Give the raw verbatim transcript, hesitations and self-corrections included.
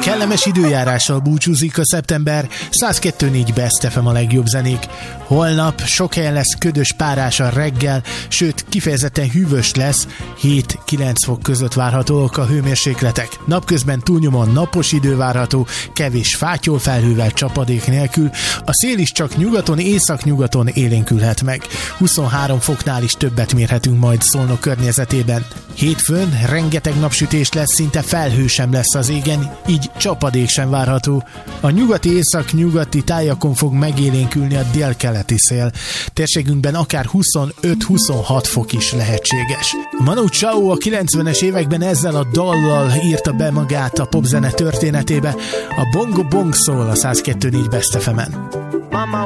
Kellemes időjárással búcsúzik a szeptember, száz kettő négy Best ef em a legjobb zenék. Holnap sok helyen lesz ködös párás a reggel, sőt kifejezetten hűvös lesz, hét-kilenc fok között várhatóak a hőmérsékletek. Napközben túlnyomóan napos idő várható, kevés fátyolfelhővel, csapadék nélkül. A szél is csak nyugaton, északnyugaton élénkülhet meg. huszonhárom foknál is többet mérhetünk majd Szolnok környezetében. Hétfőn rengeteg napsütés lesz, szinte felhő sem lesz az égen, így csapadék sem várható. A nyugati észak-nyugati tájakon fog megélénkülni a délkeleti szél. Térségünkben akár huszonöt-huszonhat fok is lehetséges. Manu Chao a kilencvenes években ezzel a dallal írta be magát a popzene történetébe. A Bongo Bong szól a száz kettő négy Best ef emen. Mama